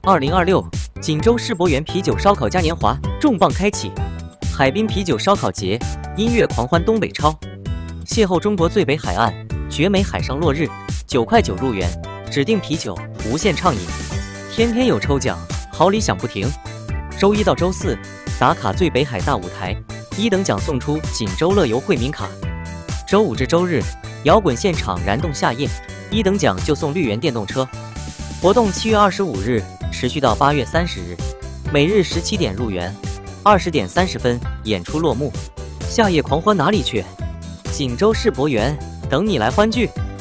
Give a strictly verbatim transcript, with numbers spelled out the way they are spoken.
二零二六锦州世博园啤酒烧烤嘉年华重磅开启，海滨啤酒烧烤节，音乐狂欢东北超，邂逅中国最北海岸，绝美海上落日，九块九入园，指定啤酒，无限畅饮，天天有抽奖，好礼响不停。周一到周四打卡最北海大舞台，一等奖送出锦州乐游惠民卡。周五至周日摇滚现场燃动夏夜，一等奖就送绿源电动车。活动七月二十五日持续到八月三十日，每日十七点入园，二十点三十分演出落幕。夏夜狂欢哪里去？锦州世博园等你来欢聚。